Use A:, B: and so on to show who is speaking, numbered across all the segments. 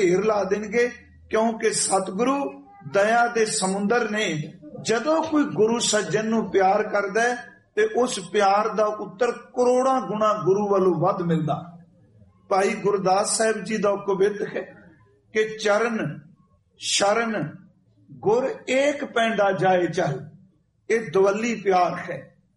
A: ਢੇਰ ਲਾ ਦੇਣਗੇ, क्योंकि सतगुरु दया दे समुंदर ने। जदों कोई गुरु सज्जन नूं प्यार करदा है ते उस प्यार दा उत्तर करोड़ां गुणा गुरु वालों वध मिलदा। भाई गुरदास साहिब जी दा कवित है कि चरण शरण गुर एक पैंडा जाए चल। ये दवली प्यार है,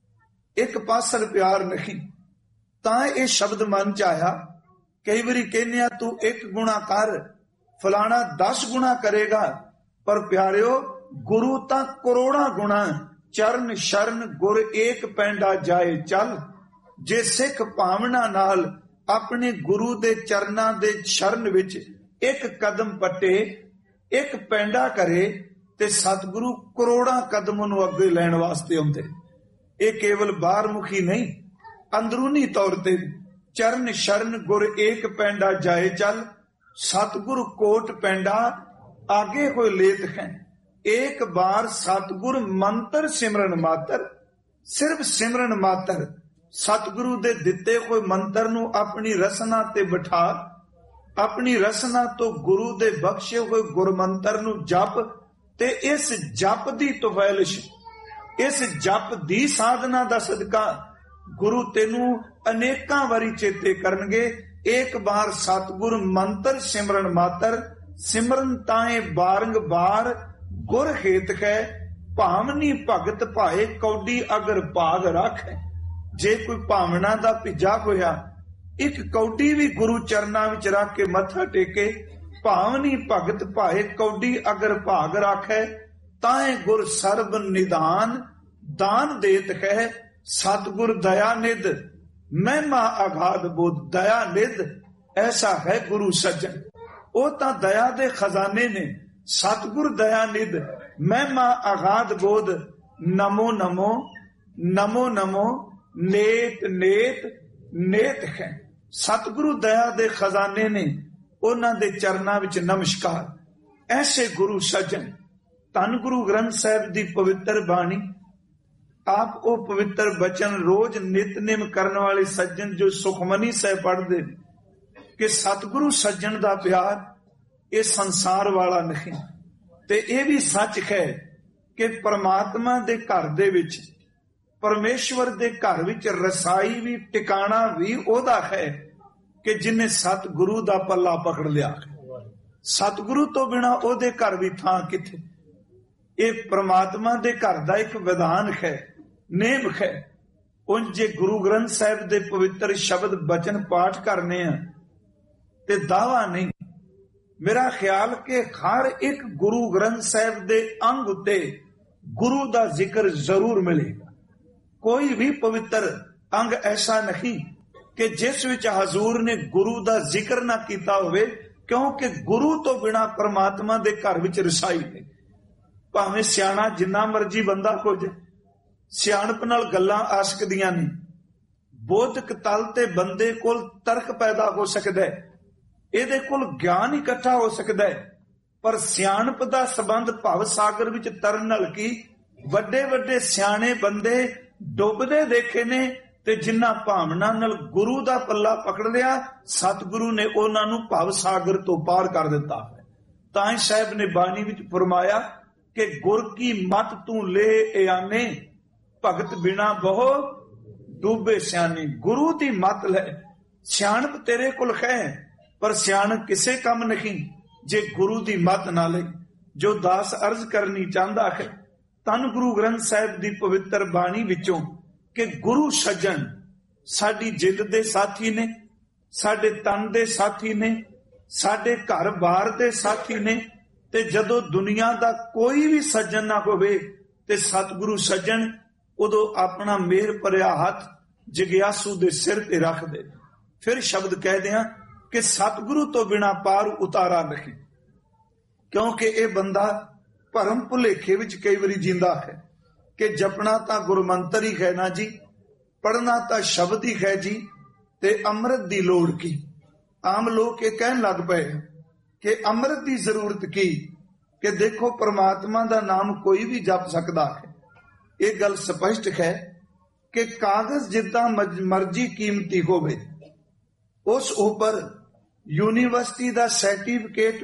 A: एक पासल प्यार नहीं। तां ये शब्द मन च आया। कई बारी कहने तू एक गुणा कर, फलाना 10 गुणा करेगा, पर प्यारियो गुरु तां करोड़ा गुणा। चरण शरण गुर एक पैंडा जाए चल। जे सिख भावना नाल अपने गुरु दे चरना दे शरण विच एक कदम पट्टे, एक पैंडा करे, ते सतगुरु करोड़ा कदम नूं अगे लैण वास्ते आउंदे। ये केवल बाहरमुखी नहीं, अंदरूनी तौर ते चरण शरण गुर एक पैंडा जाए चल। सतगुरु कोट पैंडा आगे कोई लेत है। एक बार सतगुरु मंत्र सिमरन मातर, सिर्फ सिमरन मातर। सतगुरु दे दिते कोई मंत्र नूं अपनी रसना ते बिठा, अपनी रसना तो गुरु दे बख्शे हुए गुरमंत्र नूं जप, ते इस जप दी तफैलिश, इस जप दी साधना दा सदका गुरु तेनू अनेकां वारी चेते करनगे। एक बार सतगुर मंत्र सिमरन मातर, सिमरन ताए बारंबार गुर हेत है। भावनी भगत भाए कौडी अगर भाग रख। जे कोई भावना दा भिजा होया एक कौडी भी गुरु चरना विच रख के मत्था टेके, भावनी भगत भाए कौडी अगर भाग रखे, ताए गुर सर्ब निदान दान देत है। सतगुर दया निध महिमा अगाध बोध। दया निध ऐसा है गुरु सज्जन, वो तां दया दे खजाने ने। सतगुर दया निध महिमा अगाध बोध। नमो नमो नमो नमो नेत नेत नेत है। सतगुरु दया दे खजाने ने, उन्हां दे चरनां विच नमस्कार। ऐसे गुरु सज्जन धन गुरु ग्रंथ साहिब दी पवित्र बाणी, आप वो पवित्र बचन रोज नितनेम करने वाले सज्जन जो सुखमनी साहिब पढ़ते कि सतगुरु सज्जन दा प्यार ये संसार वाला नहीं। ते ये भी सच है कि परमात्मा दे घर दे विच, परमेश्वर दे घर विच रसाई भी टिकाणा भी ओदा है कि जिन्हें सतगुरु दा पल्ला पकड़ लिया। सतगुरु तो बिना ओदे घर भी थां किथे। ये परमात्मा दे घर दा एक विधान है, नेम है। उन जे गुरु ग्रंथ साहिब दे पवित्र शब्द बचन पाठ करने हैं ते दावा नहीं। मेरा ख्याल के हर एक गुरु ग्रंथ साहिब दे अंग उत्ते गुरु दा जिक्र जरूर मिलेगा। कोई भी पवित्र अंग ऐसा नहीं कि जिस विच हजूर ने गुरु दा जिक्र ना कीता होवे, क्योंकि गुरु तो बिना परमात्मा दे घर विच रसाई नहीं। भावें सियाणा जिन्ना मर्जी बंदा हो जाए, सियाणप नाल गल्लां आ सकदियां ने, बोधक तल ते बंदे कोल तर्क पैदा हो सकदा है, इहदे कोल ज्ञान इकट्ठा हो सकदा है, पर सियाणप दा संबंध भव सागर विच तरन नाल की वड्डे वड्डे सियाणे बंदे डुबदे देखे ने, ते जिन्ना भावना नाल गुरु दा पल्ला पकड़ लिया, सतगुरु ने उन्हां नूं भव सागर तो पार कर दिता है। तां साहिब ने बाणी विच फरमाया कि गुर की मत तू ले आने, भगत बिना बहु डूबे सियाने। गुरु दी मत ले, सियाणप तेरे कोल है, पर सियाणप किसे कम नहीं जे गुरु दी मत ना ले। जो दास अर्ज करनी चाहता है धन गुरु ग्रंथ साहिब दी पवित्र बाणी विचों कि गुरु सज्जन साडी जिंद दे साथी ने, साडे तन दे साथी ने, साडे घर बार दे साथी ने, ते जदों दुनिया दा कोई भी सज्जन ना होवे ते सतगुरु सज्जन उदों अपना मेहर भरिया हथ जिग्यासू दे सिर ते रख दे। फिर शब्द कह दिया कि सतगुरु तो बिना पार उतारा नहीं, क्योंकि ये बंदा भरम भुलेखे विच कई बारी जींदा है कि जपना तां गुरमंत्र ही है ना जी, पढ़ना तां शब्द ही है जी, ते अमृत दी लोड़ की। आम लोग ये कहन लग पे कि अमृत की जरूरत की, कि देखो परमात्मा का नाम कोई भी जप सकता है। ये गल स्पष्ट है कि कागज जिदा मर्जी कीमती होवे, उस ऊपर ਯੂਨੀਵਰਸਿਟੀ ਦਾ ਸਰਟੀਫਿਕੇਟ